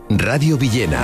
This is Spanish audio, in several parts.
Radio Villena.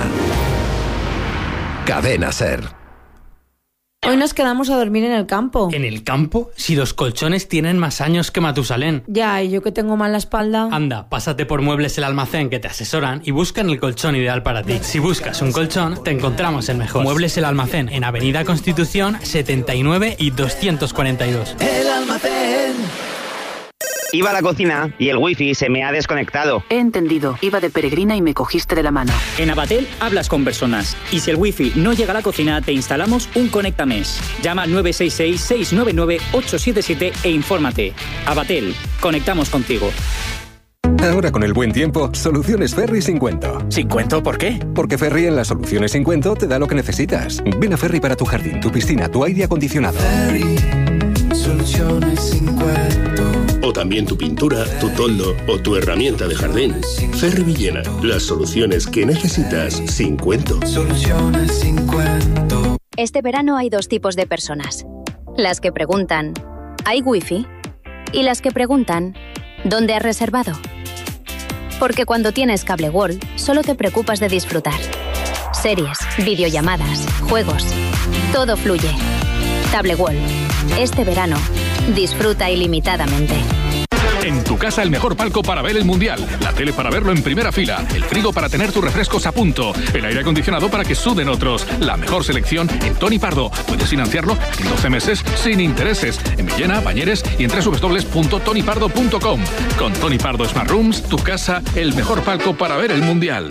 Cadena SER. Hoy nos quedamos a dormir en el campo. ¿En el campo? Si los colchones tienen más años que Matusalén. Ya, y yo que tengo mal la espalda. Anda, pásate por Muebles El Almacén, que te asesoran y buscan el colchón ideal para ti. Si buscas un colchón, te encontramos el mejor. Muebles El Almacén, en Avenida Constitución 79 y 242. El Almacén. Iba a la cocina y el wifi se me ha desconectado. He entendido. Iba de peregrina y me cogiste de la mano. En Abatel hablas con personas. Y si el wifi no llega a la cocina, te instalamos un Conecta Mesh. Llama al 966-699-877 e infórmate. Abatel. Conectamos contigo. Ahora con el buen tiempo, Soluciones Ferri sin cuento. ¿Sin cuento? ¿Por qué? Porque Ferri en las Soluciones sin cuento te da lo que necesitas. Ven a Ferri para tu jardín, tu piscina, tu aire acondicionado. Ferri, Soluciones sin cuento. O también tu pintura, tu toldo o tu herramienta de jardín. Ferri Villena, las soluciones que necesitas sin cuento. Soluciones sin cuento. Este verano hay dos tipos de personas. Las que preguntan, ¿hay wifi? Y las que preguntan, ¿dónde has reservado? Porque cuando tienes Cable World, solo te preocupas de disfrutar. Series, videollamadas, juegos. Todo fluye. Cable World. Este verano, disfruta ilimitadamente. En tu casa el mejor palco para ver el Mundial, la tele para verlo en primera fila, el frigo para tener tus refrescos a punto, el aire acondicionado para que suden otros, la mejor selección en Tony Pardo. Puedes financiarlo en 12 meses sin intereses en Villena, Bañeres y en www.tonypardo.com. Con Tony Pardo Smart Rooms, tu casa, el mejor palco para ver el Mundial.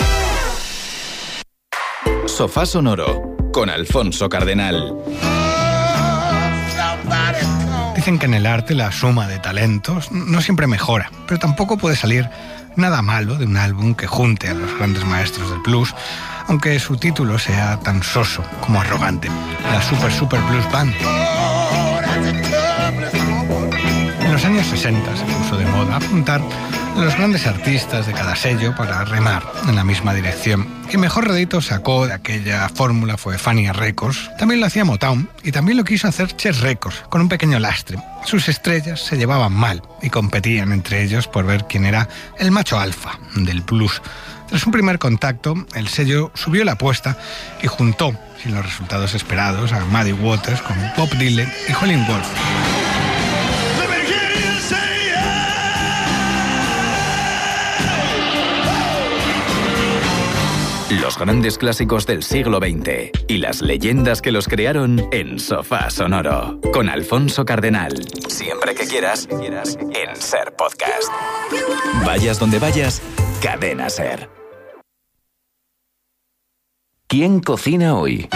Sofá Sonoro con Alfonso Cardenal. Dicen que en el arte la suma de talentos no siempre mejora, pero tampoco puede salir nada malo de un álbum que junte a los grandes maestros del blues, aunque su título sea tan soso como arrogante. La Super Blues Band. En los años 60 se puso de moda juntar a los grandes artistas de cada sello para remar en la misma dirección. Quien mejor rédito sacó de aquella fórmula fue Fania Records. También lo hacía Motown y también lo quiso hacer Chess Records, con un pequeño lastre. Sus estrellas se llevaban mal y competían entre ellos por ver quién era el macho alfa del blues. Tras un primer contacto, el sello subió la apuesta y juntó, sin los resultados esperados, a Muddy Waters con Bob Dylan y Howlin' Wolf. Los grandes clásicos del siglo XX y las leyendas que los crearon en Sofá Sonoro con Alfonso Cardenal. Siempre que quieras, en SER Podcast. Vayas donde vayas, Cadena SER. ¿Quién cocina hoy?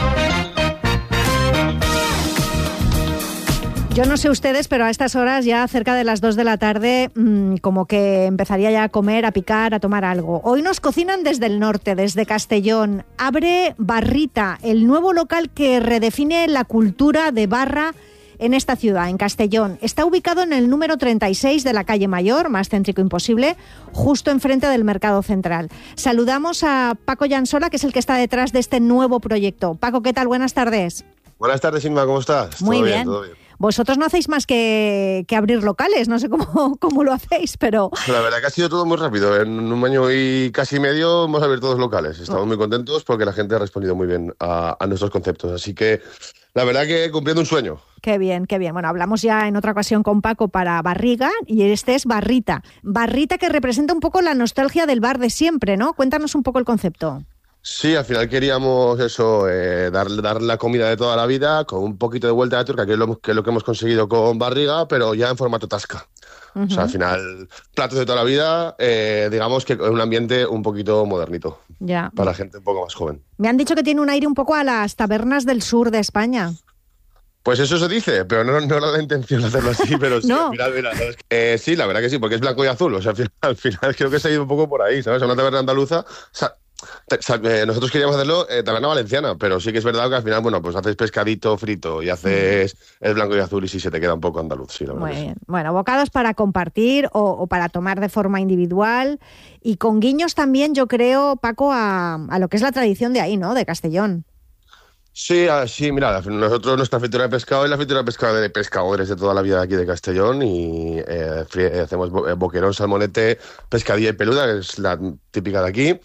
Yo no sé ustedes, pero a estas horas, ya cerca de las 2 de la tarde, como que empezaría ya a comer, a picar, a tomar algo. Hoy nos cocinan desde el norte, desde Castellón. Abre Barrita, el nuevo local que redefine la cultura de barra en esta ciudad, en Castellón. Está ubicado en el número 36 de la calle Mayor, más céntrico imposible, justo enfrente del Mercado Central. Saludamos a Paco Llansola, que es el que está detrás de este nuevo proyecto. Paco, ¿qué tal? Buenas tardes. Buenas tardes, Inma, ¿cómo estás? Muy bien. Todo bien. Vosotros no hacéis más que abrir locales, no sé cómo lo hacéis, pero... La verdad que ha sido todo muy rápido. En un año y casi medio hemos abierto 2 locales. Estamos muy contentos porque la gente ha respondido muy bien a nuestros conceptos. Así que la verdad que cumpliendo un sueño. Qué bien, qué bien. Bueno, hablamos ya en otra ocasión con Paco para Barriga y este es Barrita. Barrita, que representa un poco la nostalgia del bar de siempre, ¿no? Cuéntanos un poco el concepto. Sí, al final queríamos eso, dar la comida de toda la vida con un poquito de vuelta de tuerca, que es lo que hemos conseguido con Barriga, pero ya en formato tasca. Uh-huh. O sea, al final, platos de toda la vida, digamos que en un ambiente un poquito modernito. Ya. Para la gente un poco más joven. Me han dicho que tiene un aire un poco a las tabernas del sur de España. Pues eso se dice, pero no era la intención de hacerlo así, pero sí, no. mira, ¿sabes? Sí, la verdad que sí, porque es blanco y azul. O sea, al final creo que se ha ido un poco por ahí, ¿sabes? Una taberna andaluza... O sea, nosotros queríamos hacerlo taberna valenciana, pero sí que es verdad que al final, bueno, pues haces pescadito frito y haces el blanco y azul y sí se te queda un poco andaluz, sí, la verdad. Muy bien. Bueno, bocados para compartir o para tomar de forma individual y con guiños también, yo creo, Paco, a lo que es la tradición de ahí, ¿no? De Castellón. Sí, mira, nosotros nuestra fritura de pescado es la fritura de pescado de pescadores de toda la vida de aquí de Castellón y hacemos boquerón, salmonete, pescadilla y peluda, que es la típica de aquí.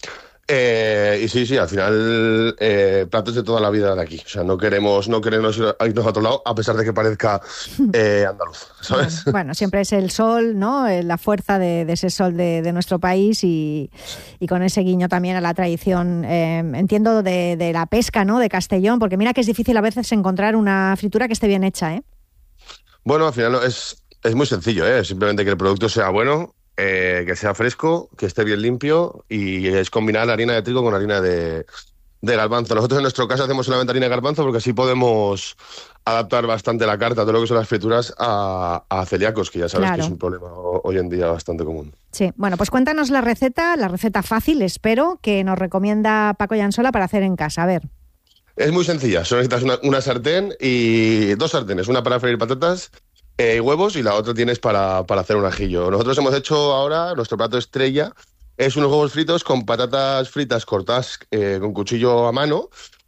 Y sí, al final platos de toda la vida de aquí. O sea, no queremos irnos a otro lado, a pesar de que parezca andaluz, ¿sabes? Bueno, siempre es el sol, ¿no? La fuerza de ese sol de nuestro país y con ese guiño también a la tradición, entiendo, de la pesca, ¿no? De Castellón, porque mira que es difícil a veces encontrar una fritura que esté bien hecha, ¿eh? Bueno, al final es muy sencillo, ¿eh? Simplemente que el producto sea bueno, que sea fresco, que esté bien limpio, y es combinar la harina de trigo con harina de garbanzo. Nosotros en nuestro caso hacemos solamente harina de garbanzo porque así podemos adaptar bastante la carta, todo lo que son las frituras, a celíacos, que ya sabes que es un problema hoy en día bastante común. Sí, bueno, pues cuéntanos la receta fácil, espero, que nos recomienda Paco Llansola para hacer en casa. A ver. Es muy sencilla, solo necesitas una sartén y 2 sartenes, una para freír patatas y huevos, y la otra tienes para hacer un ajillo. Nosotros hemos hecho ahora, nuestro plato estrella es unos huevos fritos con patatas fritas cortadas con cuchillo a mano,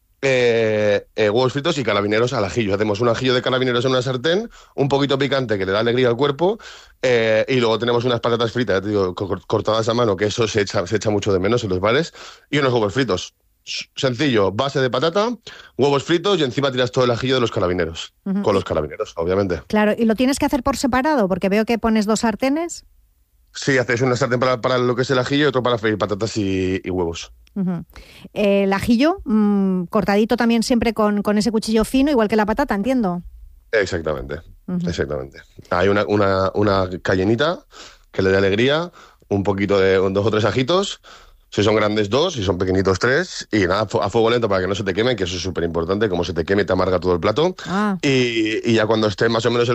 huevos fritos y carabineros al ajillo. Hacemos un ajillo de carabineros en una sartén, un poquito picante que le da alegría al cuerpo, y luego tenemos unas patatas fritas, te digo, cortadas a mano, que eso se echa mucho de menos en los bares, y unos huevos fritos. Sencillo, base de patata, huevos fritos y encima tiras todo el ajillo de los carabineros. Uh-huh. Con los carabineros, obviamente. Claro, ¿y lo tienes que hacer por separado? Porque veo que pones 2 sartenes. Sí, hacéis una sartén para lo que es el ajillo y otro para freír patatas y huevos. Uh-huh. El ajillo, cortadito también siempre con ese cuchillo fino, igual que la patata, entiendo. Exactamente, exactamente. Hay una cayenita que le dé alegría, un poquito de 2 o 3 ajitos. Si son grandes 2, si son pequeñitos 3, y nada, a fuego lento para que no se te queme, que eso es súper importante, como se te queme te amarga todo el plato. Y ya cuando esté más o menos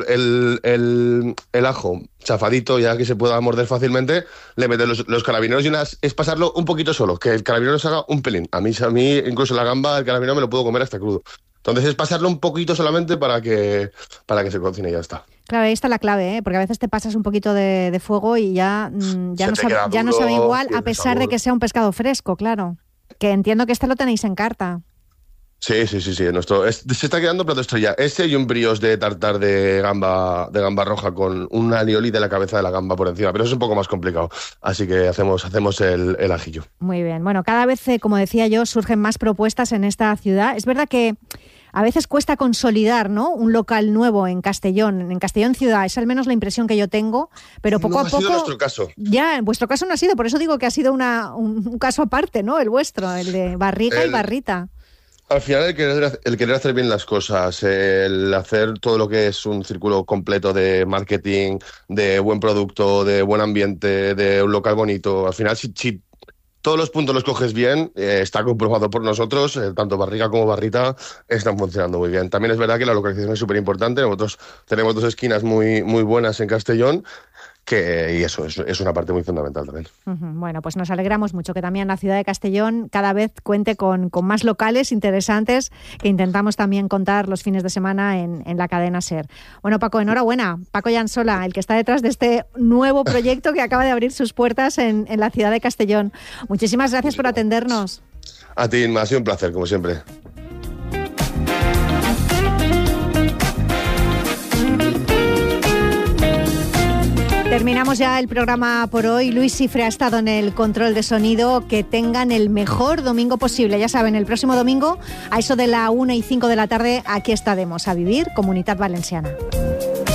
el ajo chafadito, ya que se pueda morder fácilmente, le metes los carabineros y es pasarlo un poquito solo, que el carabinero se haga un pelín. A mí incluso la gamba, el carabinero me lo puedo comer hasta crudo. Entonces es pasarlo un poquito solamente para que se cocine y ya está. Claro, ahí está la clave, ¿eh? Porque a veces te pasas un poquito de fuego y ya no sabe igual, a pesar de que sea un pescado fresco, claro. Que entiendo que lo tenéis en carta. Sí. Se está quedando plato estrella. Ese y un brioche de tartar de gamba roja con un alioli de la cabeza de la gamba por encima. Pero eso es un poco más complicado. Así que hacemos el ajillo. Muy bien. Bueno, cada vez, como decía yo, surgen más propuestas en esta ciudad. Es verdad que a veces cuesta consolidar, ¿no?, un local nuevo en Castellón ciudad. Es al menos la impresión que yo tengo, pero poco a poco... No ha sido nuestro caso. Ya, en vuestro caso no ha sido, por eso digo que ha sido un caso aparte, ¿no?, el vuestro, el de barriga y barrita. Al final el querer hacer bien las cosas, el hacer todo lo que es un círculo completo de marketing, de buen producto, de buen ambiente, de un local bonito, al final si todos los puntos los coges bien, está comprobado por nosotros, tanto barriga como barrita están funcionando muy bien. También es verdad que la localización es súper importante. Nosotros tenemos 2 esquinas muy, muy buenas en Castellón, y eso es una parte muy fundamental también. Bueno, pues nos alegramos mucho que también la ciudad de Castellón cada vez cuente con más locales interesantes que intentamos también contar los fines de semana en la cadena SER. Bueno, Paco, enhorabuena. Paco Llansola, el que está detrás de este nuevo proyecto que acaba de abrir sus puertas en la ciudad de Castellón. Muchísimas gracias por atendernos. A ti, Inma, ha sido un placer, como siempre. Terminamos ya el programa por hoy. Luis Cifre ha estado en el control de sonido. Que tengan el mejor domingo posible. Ya saben, el próximo domingo, a eso de la 1:05 de la tarde, aquí estaremos a vivir Comunitat Valenciana.